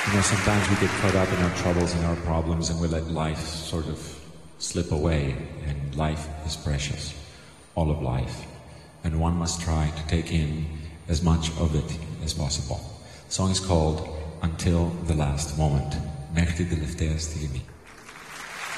You know, sometimes we get caught up in our troubles and our problems and we let life sort of slip away, and life is precious, all of life, and one must try to take in as much of it as possible. The song is called Until the Last Moment, μέχρι την τελευταία στιγμή.